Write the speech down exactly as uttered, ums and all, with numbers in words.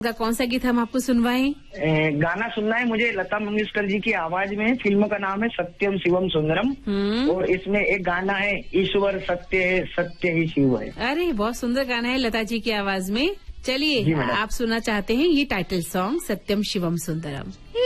का कौन सा गीत हम आपको सुनवाएं? गाना सुनना है मुझे लता मंगेशकर जी की आवाज में। फिल्म का नाम है सत्यम शिवम सुंदरम और इसमें एक गाना है ईश्वर सत्य है सत्य ही शिव है। अरे बहुत सुंदर गाना है लता जी की आवाज में। चलिए आप सुनना चाहते हैं ये टाइटल सॉन्ग सत्यम शिवम सुंदरम।